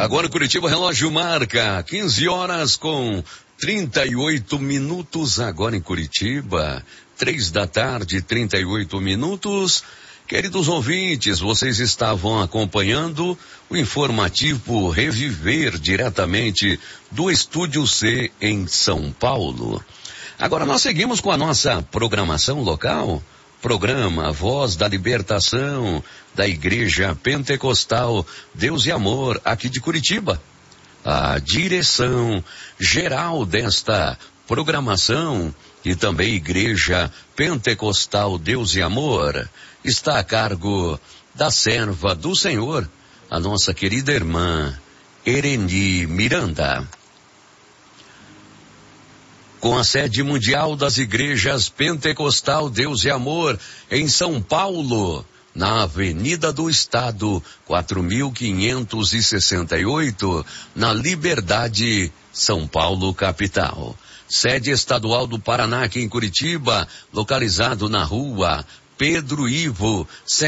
Agora Curitiba, relógio marca 15 horas com 38 minutos, agora em Curitiba, 3 da tarde, 38 minutos. Queridos ouvintes, vocês estavam acompanhando o informativo Reviver diretamente do Estúdio C em São Paulo. Agora nós seguimos com a nossa programação local, programa Voz da Libertação da Igreja Pentecostal Deus e Amor aqui de Curitiba. A direção geral desta programação e também Igreja Pentecostal Deus e Amor está a cargo da serva do Senhor, a nossa querida irmã Ereni Miranda. Com a sede mundial das igrejas Pentecostal Deus e Amor em São Paulo, na Avenida do Estado, 4568, na Liberdade, São Paulo, capital. Sede estadual do Paraná aqui em Curitiba, localizado na rua Pedro Ivo,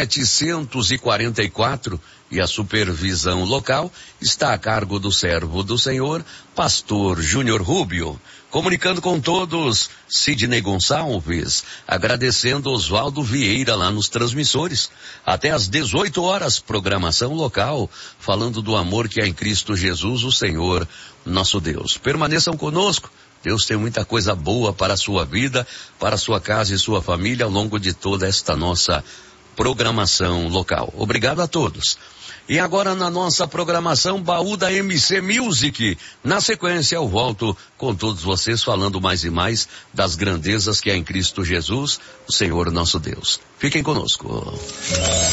744, e a supervisão local está a cargo do servo do Senhor, pastor Júnior Rubio. Comunicando com todos, Sidney Gonçalves, agradecendo Oswaldo Vieira lá nos transmissores. Até às 18 horas, programação local, falando do amor que há em Cristo Jesus, o Senhor, nosso Deus. Permaneçam conosco. Deus tem muita coisa boa para a sua vida, para a sua casa e sua família ao longo de toda esta nossa programação local. Obrigado a todos. E agora na nossa programação, Baú da MC Music. Na sequência eu volto com todos vocês falando mais e mais das grandezas que há em Cristo Jesus, o Senhor nosso Deus. Fiquem conosco.